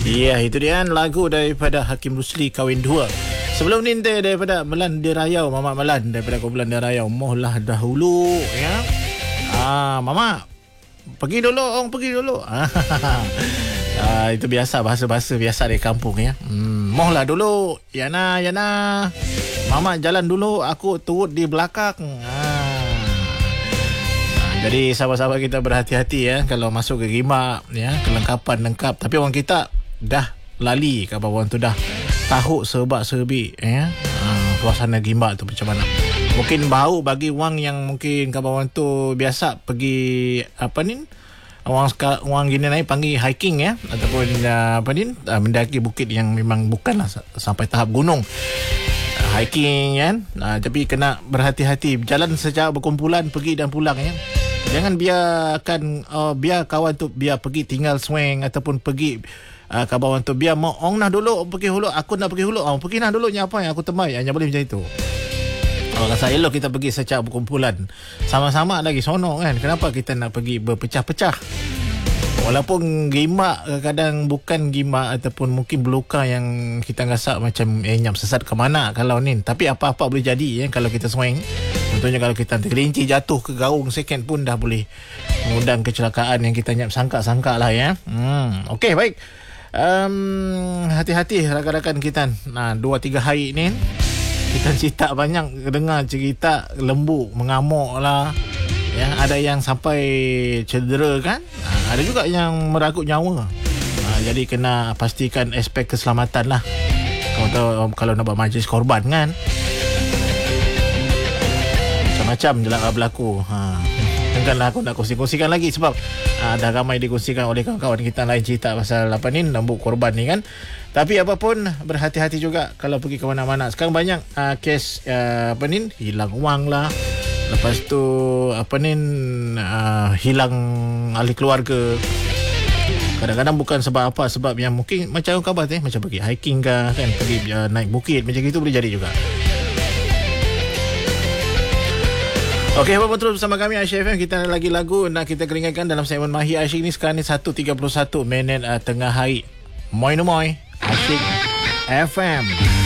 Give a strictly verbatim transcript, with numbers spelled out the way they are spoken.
Ya, itu dia lagu daripada Hakim Rusli Kahwin Dua. Sebelum ni daripada Melan Dirayau, Mama Melan daripada Kumpulan Dirayau. Mohlah dahulu ya. Ah, Mama pergi dulu, orang pergi dulu. Ah, itu biasa, bahasa-bahasa biasa di kampung ya. Hmm, mohlah dulu. Yana, Yana. Mama jalan dulu, aku turut di belakang. Ah. Jadi sahabat-sahabat kita berhati-hati ya kalau masuk ke Gimak ya, kelengkapan lengkap. Tapi orang kita dah lali ke bawah tu, dah tahu sebab-sebik ya. Uh, suasana Gimak tu macam mana. Mungkin bau bagi wang yang mungkin ke bawah tu biasa pergi apa ni? Orang orang gini naik panggil hiking ya, ataupun uh, apa ni? Uh, mendaki bukit yang memang bukanlah sampai tahap gunung. Uh, hiking kan. Uh, tapi kena berhati-hati, jalan secara berkumpulan pergi dan pulang ya. Jangan biarkan uh, biar kawan tu biar pergi tinggal swing ataupun pergi uh, ke bawah tu, biar mau ong nah dulu pergi hulu, aku nak pergi hulu, oh pergi nah dulu nyapa yang aku temai, hanya boleh macam itu. Kalau rasa elok kita pergi secara berkumpulan sama-sama lagi sono kan. Kenapa kita nak pergi berpecah-pecah? Walaupun Gimak kadang bukan Gimak ataupun mungkin belukar yang kita rasa macam eh nyam sesat ke mana kalau ni, tapi apa-apa boleh jadi ya kalau kita swing. Contohnya kalau kita tergelincir jatuh ke gaung second pun dah boleh mengundang kecelakaan yang kita nyap sangka-sangka lah ya. Hmm, okey, baik. Um, hati-hati rakan-rakan kita. Nah, dua tiga hari ni kita cerita banyak, dengar cerita lembu mengamuk lah. Ya, ada yang sampai cedera kan. Ha, ada juga yang meragut nyawa. Ha, jadi kena pastikan aspek keselamatan lah. Kalau tahu, kalau nak buat majlis korban kan. Macam-macam je lah berlaku. Ha. Tentulah aku nak kongsi-kongsikan lagi sebab ha, dah ramai dikongsikan oleh kawan-kawan kita lain cerita pasal apa ni, lembu korban ni kan. Tapi apapun, berhati-hati juga kalau pergi ke mana-mana. Sekarang banyak uh, kes uh, apa ni, hilang wang lah. Lepas tu apa ni, uh, hilang ahli keluarga. Kadang-kadang bukan sebab apa, sebab yang mungkin macam khabar eh, macam pergi hiking ke kan, pergi uh, naik bukit macam itu boleh jadi juga. Okey, apa-apa terus bersama kami Aisyah F M. Kita ada lagi lagu nak kita keringatkan dalam segmen Mahir Asyik ni. Sekarang ni satu tiga puluh satu minit uh, tengah hari. Moi no moi Asyik F M.